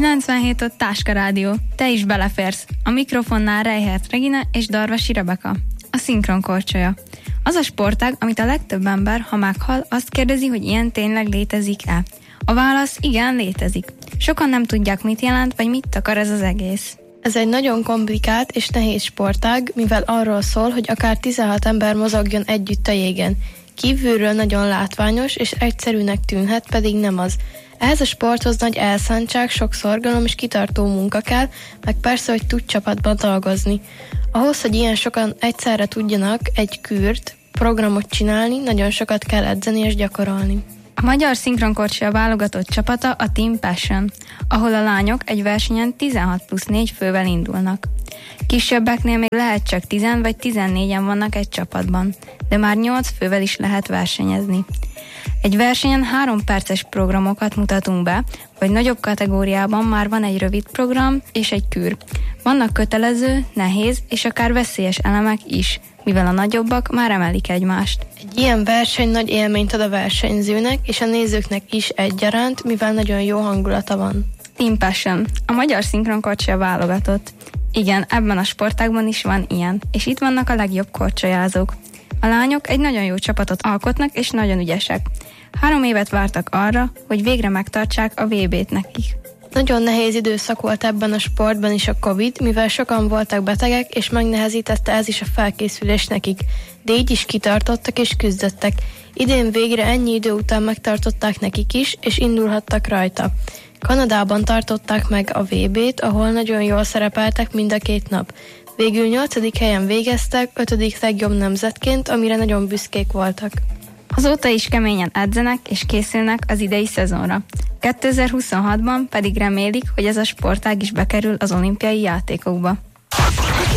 97 Táska Rádió. Te is beleférsz. A mikrofonnál Reihert Regina és Darvasi Rebeka. A szinkronkorcsolya. Az a sportág, amit a legtöbb ember, ha meghal, azt kérdezi, hogy ilyen tényleg létezik-e. A válasz igen, létezik. Sokan nem tudják, mit jelent, vagy mit akar ez az egész. Ez egy nagyon komplikált és nehéz sportág, mivel arról szól, hogy akár 16 ember mozogjon együtt a jégen. Kívülről nagyon látványos és egyszerűnek tűnhet, pedig nem az. Ehhez a sporthoz nagy elszántság, sok szorgalom és kitartó munka kell, meg persze, hogy tud csapatban dolgozni. Ahhoz, hogy ilyen sokan egyszerre tudjanak egy kűrt, programot csinálni, nagyon sokat kell edzeni és gyakorolni. A magyar szinkronkorcsolya válogatott csapata a Team Passion, ahol a lányok egy versenyen 16+4 fővel indulnak. Kisebbeknél még lehet csak 10 vagy 14-en vannak egy csapatban, de már 8 fővel is lehet versenyezni. Egy versenyen 3 perces programokat mutatunk be, vagy nagyobb kategóriában már van egy rövid program és egy kür. Vannak kötelező, nehéz és akár veszélyes elemek is, mivel a nagyobbak már emelik egymást. Egy ilyen verseny nagy élményt ad a versenyzőnek és a nézőknek is egyaránt, mivel nagyon jó hangulata van. Team Passion, a magyar szinkronkorcsolya válogatott. Igen, ebben a sportágban is van ilyen, és itt vannak a legjobb korcsolyázók. A lányok egy nagyon jó csapatot alkotnak, és nagyon ügyesek. 3 évet vártak arra, hogy végre megtartsák a VB-t nekik. Nagyon nehéz időszak volt ebben a sportban is a Covid, mivel sokan voltak betegek, és megnehezítette ez is a felkészülés nekik. De így is kitartottak és küzdöttek. Idén végre ennyi idő után megtartották nekik is, és indulhattak rajta. Kanadában tartották meg a VB-t, ahol nagyon jól szerepeltek mind a 2 nap. Végül 8. helyen végeztek, 5. legjobb nemzetként, amire nagyon büszkék voltak. Azóta is keményen edzenek és készülnek az idei szezonra. 2026-ban pedig remélik, hogy ez a sportág is bekerül az olimpiai játékokba.